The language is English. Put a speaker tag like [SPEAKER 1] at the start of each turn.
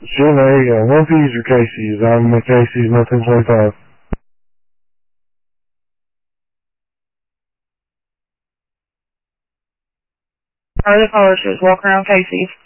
[SPEAKER 1] Sure, there you go. 1Ps or KCs. I'm the KCs, no 1025.
[SPEAKER 2] Are the color shoes walk around Casey's?